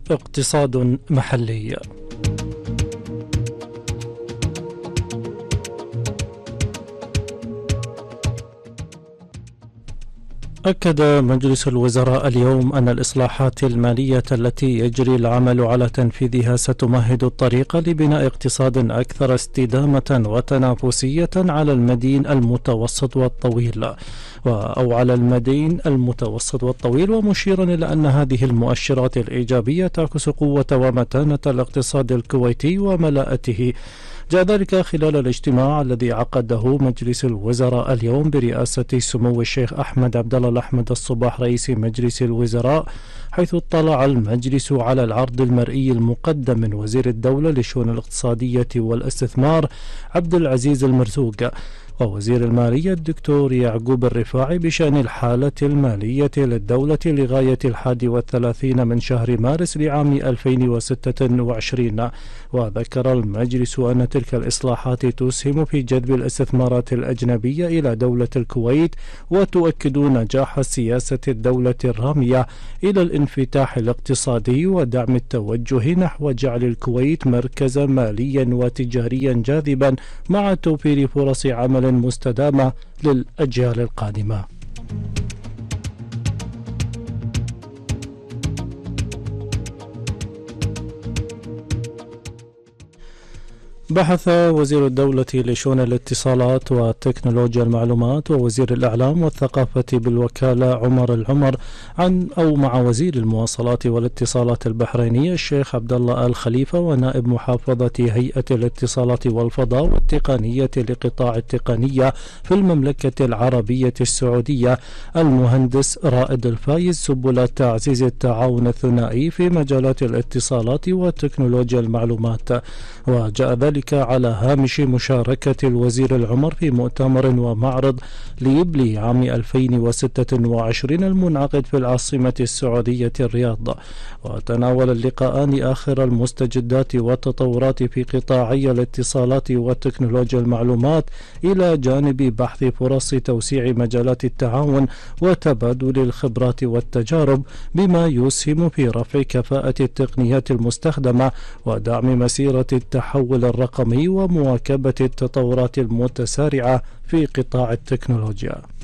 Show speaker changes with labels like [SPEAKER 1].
[SPEAKER 1] اقتصاد محلي. أكد مجلس الوزراء اليوم أن الإصلاحات المالية التي يجري العمل على تنفيذها ستمهد الطريق لبناء اقتصاد أكثر استدامة وتنافسية على المدين المتوسط والطويل على المدين المتوسط والطويل، ومشيرا إلى أن هذه المؤشرات الإيجابية تعكس قوة ومتانة الاقتصاد الكويتي وملاءته. جاء ذلك خلال الاجتماع الذي عقده مجلس الوزراء اليوم برئاسة سمو الشيخ أحمد عبد الله الأحمد الصباح رئيس مجلس الوزراء، حيث اطلع المجلس على العرض المرئي المقدم من وزير الدولة للشؤون الاقتصادية والاستثمار عبد العزيز المرزوق ووزير المالية الدكتور يعقوب الرفاعي بشأن الحالة المالية للدولة لغاية 31 من شهر مارس لعام 2026. وذكر المجلس أن تلك الإصلاحات تسهم في جذب الاستثمارات الأجنبية إلى دولة الكويت، وتؤكد نجاح سياسة الدولة الرامية إلى الانفتاح الاقتصادي ودعم التوجه نحو جعل الكويت مركزا ماليا وتجاريا جاذبا مع توفير فرص عمل مستدامة للأجيال القادمة. بحث وزير الدولة لشؤون الاتصالات وتكنولوجيا المعلومات ووزير الإعلام والثقافة بالوكالة عمر العمر مع وزير المواصلات والاتصالات البحريني الشيخ عبد الله آل خليفة ونائب محافظة هيئة الاتصالات والفضاء والتقنية لقطاع التقنية في المملكة العربية السعودية المهندس رائد الفايز سبل تعزيز التعاون الثنائي في مجالات الاتصالات وتكنولوجيا المعلومات. وجاء ذلك على هامش مشاركة الوزير العمر في مؤتمر ومعرض ليبلي عام 2026 المنعقد في العاصمة السعودية الرياض. وتناول اللقاءان آخر المستجدات والتطورات في قطاعي الاتصالات وتكنولوجيا المعلومات، إلى جانب بحث فرص توسيع مجالات التعاون وتبادل الخبرات والتجارب، بما يسهم في رفع كفاءة التقنيات المستخدمة ودعم مسيرة التحول الرقمي ومواكبة التطورات المتسارعة في قطاع التكنولوجيا.